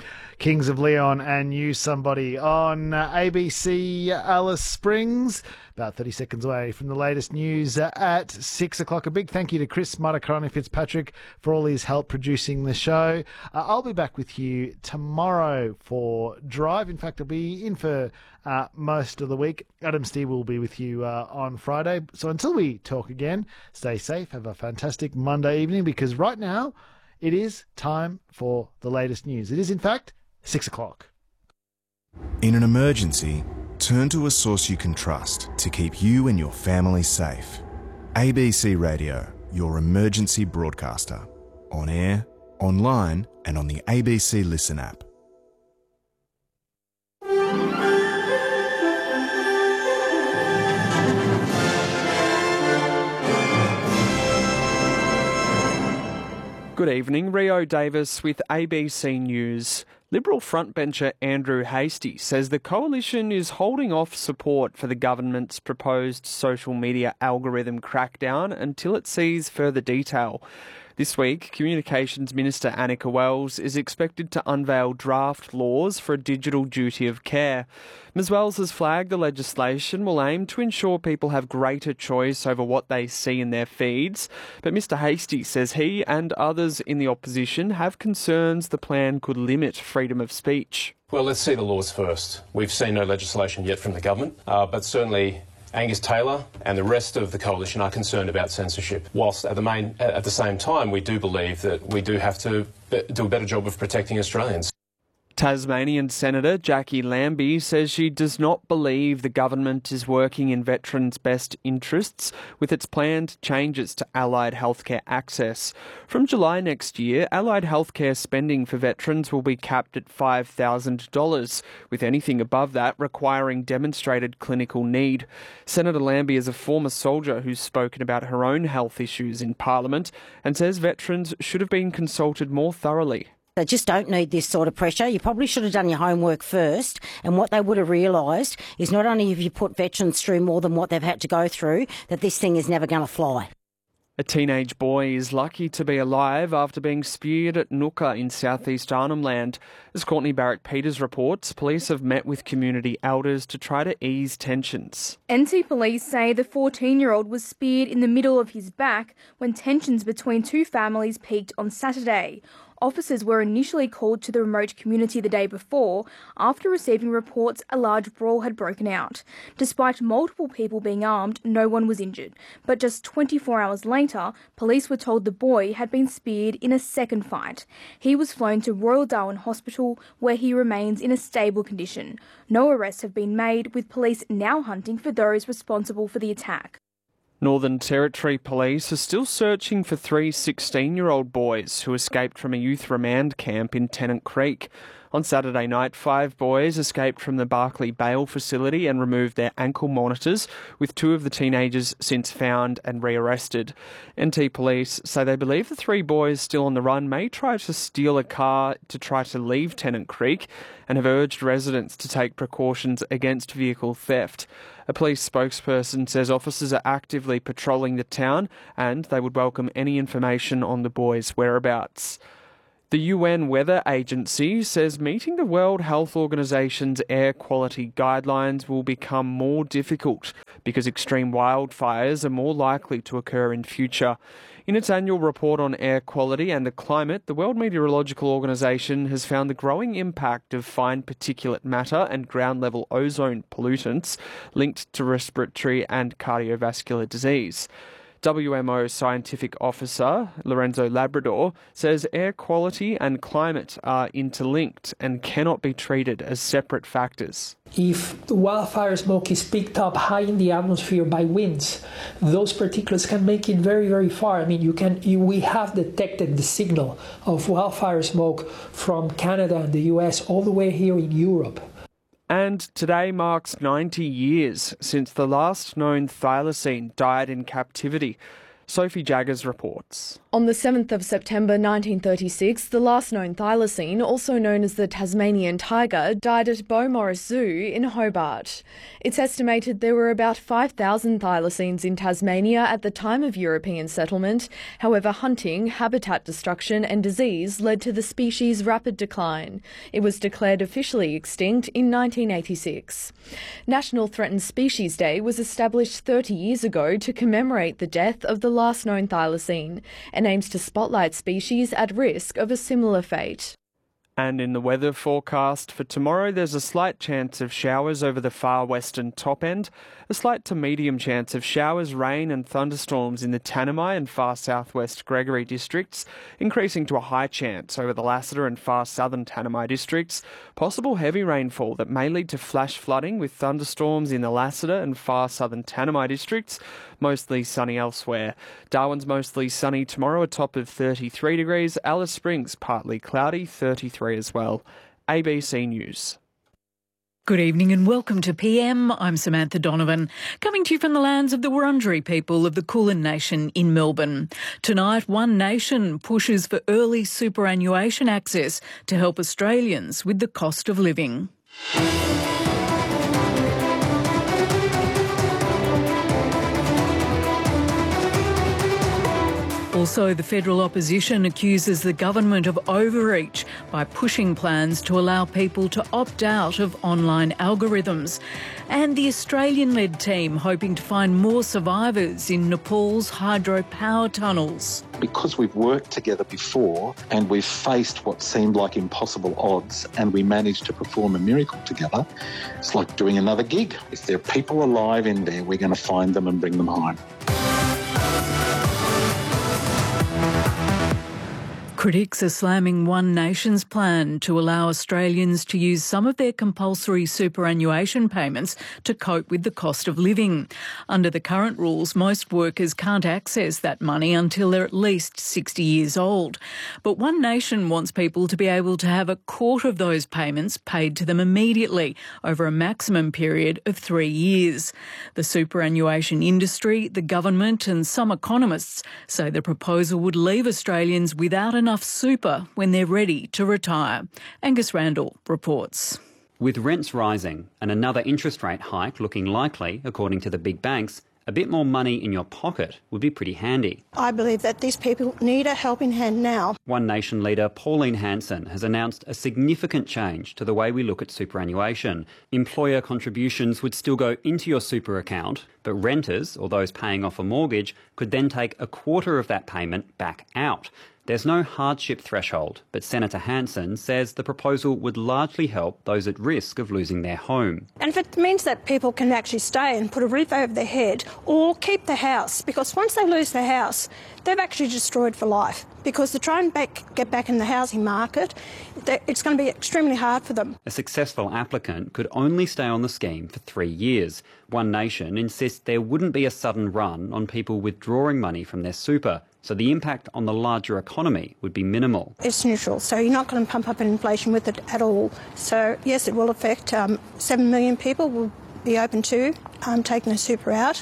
Kings of Leon and You Somebody on ABC Alice Springs. About 30 seconds away from the latest news at 6 o'clock. A big thank you to Chris Matakarani Fitzpatrick for all his help producing the show. I'll be back with you tomorrow for Drive. In fact, I'll be in for most of the week. Adam Steele will be with you on Friday. So until we talk again, stay safe. Have a fantastic Monday evening, because right now it is time for the latest news. It is, in fact, 6 o'clock. In an emergency, turn to a source you can trust to keep you and your family safe. ABC Radio, your emergency broadcaster. On air, online, and on the ABC Listen app. Good evening, Rio Davis with ABC News. Liberal frontbencher Andrew Hastie says the coalition is holding off support for the government's proposed social media algorithm crackdown until it sees further detail. This week, Communications Minister Annika Wells is expected to unveil draft laws for a digital duty of care. Ms Wells has flagged the legislation will aim to ensure people have greater choice over what they see in their feeds. But Mr Hastie says he and others in the opposition have concerns the plan could limit freedom of speech. Well, let's see the laws first. We've seen no legislation yet from the government, but certainly Angus Taylor and the rest of the coalition are concerned about censorship, whilst at the same time we do believe that we do have to do a better job of protecting Australians. Tasmanian Senator Jackie Lambie says she does not believe the government is working in veterans' best interests with its planned changes to allied healthcare access. From July next year, allied healthcare spending for veterans will be capped at $5,000, with anything above that requiring demonstrated clinical need. Senator Lambie is a former soldier who's spoken about her own health issues in Parliament and says veterans should have been consulted more thoroughly. They just don't need this sort of pressure. You probably should have done your homework first, and what they would have realised is not only have you put veterans through more than what they've had to go through, that this thing is never going to fly. A teenage boy is lucky to be alive after being speared at Nooka in southeast Arnhem Land. As Courtney Barrett-Peters reports, police have met with community elders to try to ease tensions. NT police say the 14-year-old was speared in the middle of his back when tensions between two families peaked on Saturday. Officers were initially called to the remote community the day before after receiving reports a large brawl had broken out. Despite multiple people being armed, no one was injured. But just 24 hours later, police were told the boy had been speared in a second fight. He was flown to Royal Darwin Hospital, where he remains in a stable condition. No arrests have been made, with police now hunting for those responsible for the attack. Northern Territory Police are still searching for three 16-year-old boys who escaped from a youth remand camp in Tennant Creek. On Saturday night, 5 boys escaped from the Barclay Bail facility and removed their ankle monitors, with 2 of the teenagers since found and rearrested. NT Police say they believe the 3 boys still on the run may try to steal a car to try to leave Tennant Creek, and have urged residents to take precautions against vehicle theft. A police spokesperson says officers are actively patrolling the town and they would welcome any information on the boys' whereabouts. The UN Weather Agency says meeting the World Health Organization's air quality guidelines will become more difficult because extreme wildfires are more likely to occur in future. In its annual report on air quality and the climate, the World Meteorological Organization has found the growing impact of fine particulate matter and ground-level ozone pollutants linked to respiratory and cardiovascular disease. WMO Scientific Officer Lorenzo Labrador says air quality and climate are interlinked and cannot be treated as separate factors. If the wildfire smoke is picked up high in the atmosphere by winds, those particulates can make it very, very far. I mean, we have detected the signal of wildfire smoke from Canada and the US all the way here in Europe. And today marks 90 years since the last known thylacine died in captivity. Sophie Jaggers reports. On the 7th of September 1936, the last known thylacine, also known as the Tasmanian tiger, died at Beaumaris Zoo in Hobart. It's estimated there were about 5,000 thylacines in Tasmania at the time of European settlement. However, hunting, habitat destruction and disease led to the species' rapid decline. It was declared officially extinct in 1986. National Threatened Species Day was established 30 years ago to commemorate the death of the last known thylacine and aims to spotlight species at risk of a similar fate. And in the weather forecast for tomorrow, there's a slight chance of showers over the far western top end, a slight to medium chance of showers, rain and thunderstorms in the Tanami and far southwest Gregory districts, increasing to a high chance over the Lassiter and far southern Tanami districts. Possible heavy rainfall that may lead to flash flooding with thunderstorms in the Lassiter and far southern Tanami districts, mostly sunny elsewhere. Darwin's mostly sunny tomorrow, a top of 33 degrees. Alice Springs partly cloudy, 33 as well. ABC News. Good evening and welcome to PM. I'm Samantha Donovan, coming to you from the lands of the Wurundjeri people of the Kulin Nation in Melbourne. Tonight, One Nation pushes for early superannuation access to help Australians with the cost of living. Also, the federal opposition accuses the government of overreach by pushing plans to allow people to opt out of online algorithms. And the Australian-led team hoping to find more survivors in Nepal's hydropower tunnels. Because we've worked together before and we've faced what seemed like impossible odds and we managed to perform a miracle together, it's like doing another gig. If there are people alive in there, we're going to find them and bring them home. Critics are slamming One Nation's plan to allow Australians to use some of their compulsory superannuation payments to cope with the cost of living. Under the current rules, most workers can't access that money until they're at least 60 years old. But One Nation wants people to be able to have a quarter of those payments paid to them immediately over a maximum period of 3 years. The superannuation industry, the government and some economists say the proposal would leave Australians without enough super when they're ready to retire. Angus Randall reports. With rents rising and another interest rate hike looking likely, according to the big banks, a bit more money in your pocket would be pretty handy. I believe that these people need a helping hand now. One Nation leader Pauline Hanson has announced a significant change to the way we look at superannuation. Employer contributions would still go into your super account, but renters, or those paying off a mortgage, could then take a quarter of that payment back out. There's no hardship threshold, but Senator Hanson says the proposal would largely help those at risk of losing their home. And if it means that people can actually stay and put a roof over their head or keep the house, because once they lose their house, they've actually destroyed for life. Because to try and get back in the housing market, it's going to be extremely hard for them. A successful applicant could only stay on the scheme for 3 years. One Nation insists there wouldn't be a sudden run on people withdrawing money from their super, so the impact on the larger economy would be minimal. It's neutral, so you're not going to pump up inflation with it at all. So yes, it will affect 7 million people will be open to taking the super out,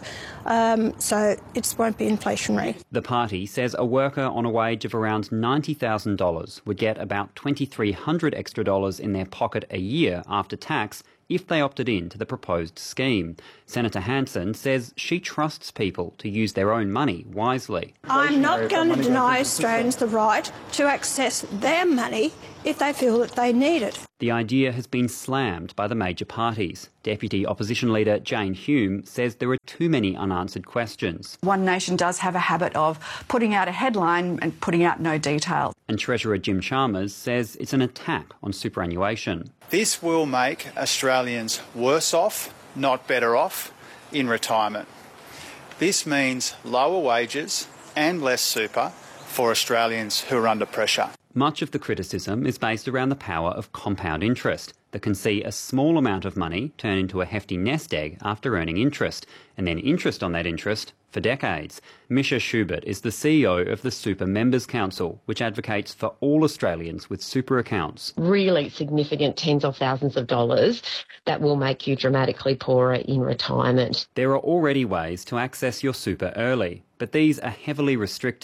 so it won't be inflationary. The party says a worker on a wage of around $90,000 would get about $2,300 extra dollars in their pocket a year after tax if they opted in to the proposed scheme. Senator Hanson says she trusts people to use their own money wisely. I'm not going to deny Australians the right to access their money if they feel that they need it. The idea has been slammed by the major parties. Deputy Opposition Leader Jane Hume says there are too many unanswered questions. One Nation does have a habit of putting out a headline and putting out no detail. And Treasurer Jim Chalmers says it's an attack on superannuation. This will make Australians worse off, not better off, in retirement. This means lower wages and less super for Australians who are under pressure. Much of the criticism is based around the power of compound interest that can see a small amount of money turn into a hefty nest egg after earning interest, and then interest on that interest for decades. Misha Schubert is the CEO of the Super Members Council, which advocates for all Australians with super accounts. Really significant tens of thousands of dollars that will make you dramatically poorer in retirement. There are already ways to access your super early, but these are heavily restricted.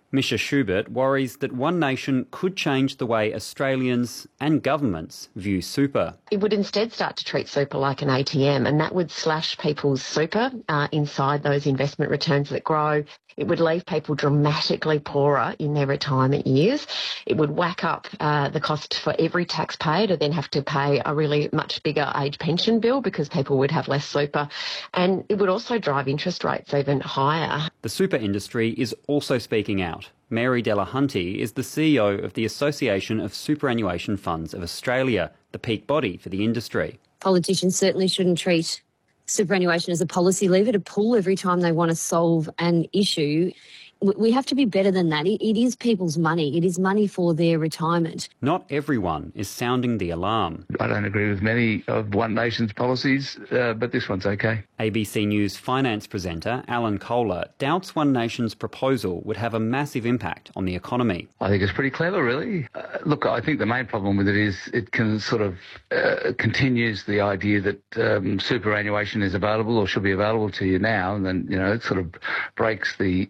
Misha Schubert worries that One Nation could change the way Australians and governments view super. It would instead start to treat super like an ATM, and that would slash people's super inside those investment returns that grow. It would leave people dramatically poorer in their retirement years. It would whack up the cost for every taxpayer to then have to pay a really much bigger age pension bill because people would have less super. And it would also drive interest rates even higher. The super industry is also speaking out. Mary Delahunty is the CEO of the Association of Superannuation Funds of Australia, the peak body for the industry. Politicians certainly shouldn't treat superannuation as a policy lever to pull every time they want to solve an issue. We have to be better than that. It is people's money. It is money for their retirement. Not everyone is sounding the alarm. I don't agree with many of One Nation's policies, but this one's okay. ABC News finance presenter Alan Kohler doubts One Nation's proposal would have a massive impact on the economy. I think it's pretty clever, really. Look, I think the main problem with it is it can sort of continues the idea that superannuation is available or should be available to you now, and then, it sort of breaks the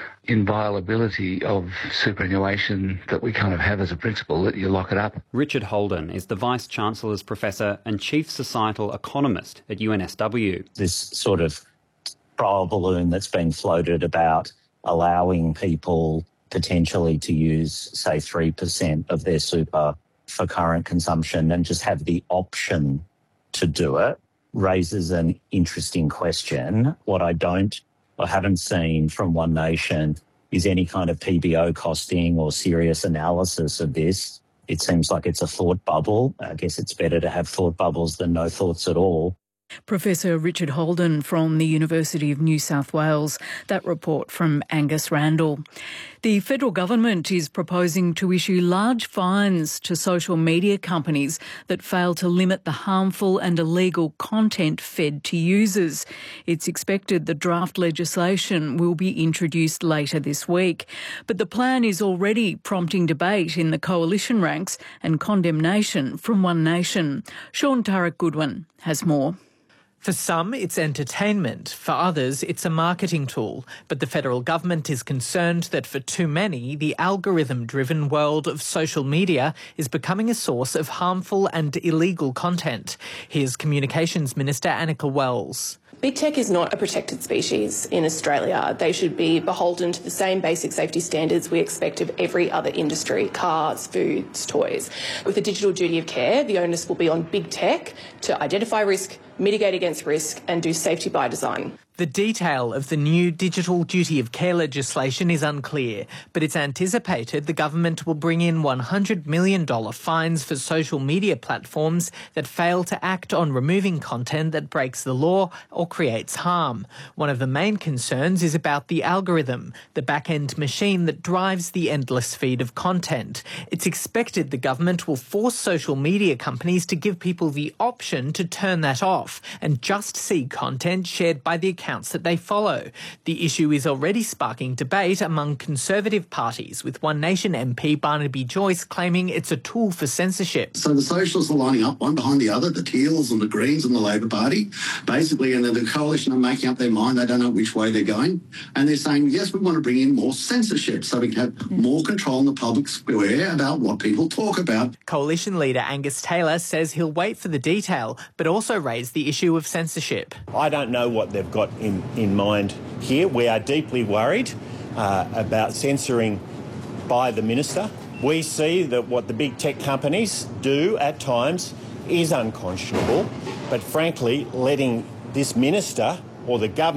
inviolability of superannuation that we kind of have as a principle, that you lock it up. Richard Holden is the Vice-Chancellor's Professor and Chief Societal Economist at UNSW. This sort of trial balloon that's been floated about allowing people potentially to use, say, 3% of their super for current consumption and just have the option to do it raises an interesting question. What I haven't seen from One Nation is any kind of PBO costing or serious analysis of this. It seems like it's a thought bubble. I guess it's better to have thought bubbles than no thoughts at all. Professor Richard Holden from the University of New South Wales. That report from Angus Randall. The federal government is proposing to issue large fines to social media companies that fail to limit the harmful and illegal content fed to users. It's expected the draft legislation will be introduced later this week. But the plan is already prompting debate in the coalition ranks and condemnation from One Nation. Sean Turek-Goodwin has more. For some, it's entertainment. For others, it's a marketing tool. But the federal government is concerned that for too many, the algorithm-driven world of social media is becoming a source of harmful and illegal content. Here's Communications Minister Annika Wells. Big tech is not a protected species in Australia. They should be beholden to the same basic safety standards we expect of every other industry, cars, foods, toys. With a digital duty of care, the onus will be on big tech to identify risk, mitigate against risk and do safety by design. The detail of the new digital duty of care legislation is unclear, but it's anticipated the government will bring in $100 million fines for social media platforms that fail to act on removing content that breaks the law or creates harm. One of the main concerns is about the algorithm, the back-end machine that drives the endless feed of content. It's expected the government will force social media companies to give people the option to turn that off and just see content shared by the accounts that they follow. The issue is already sparking debate among Conservative parties, with One Nation MP Barnaby Joyce claiming it's a tool for censorship. So the Socialists are lining up one behind the other, the Teals and the Greens and the Labor Party, basically, and then the coalition are making up their mind. They don't know which way they're going. And they're saying, yes, we want to bring in more censorship so we can have more control in the public square about what people talk about. Coalition leader Angus Taylor says he'll wait for the detail, but also raise the issue of censorship. I don't know what they've got in mind here. We are deeply worried about censoring by the minister. We see that what the big tech companies do at times is unconscionable, but frankly, letting this minister or the government